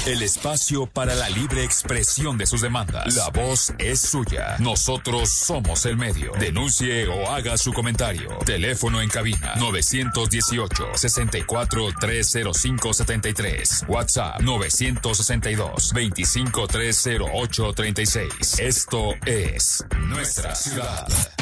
El espacio para la libre expresión de sus demandas. La voz es suya. Nosotros somos el medio. Denuncie o haga su comentario. Teléfono en cabina 918-64-305-73. WhatsApp 962-2530836. Esto es Nuestra Ciudad.